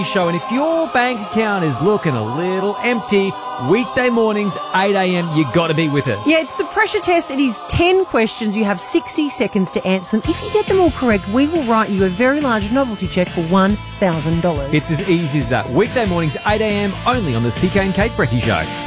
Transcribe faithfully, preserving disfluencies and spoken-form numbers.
Show, and if your bank account is looking a little empty, weekday mornings, eight a.m, you got to be with us. Yeah, it's the pressure test. It is ten questions. You have sixty seconds to answer them. If you get them all correct, we will write you a very large novelty check for one thousand dollars. It's as easy as that. Weekday mornings, eight a.m, only on the C K and Kate Brecky Show.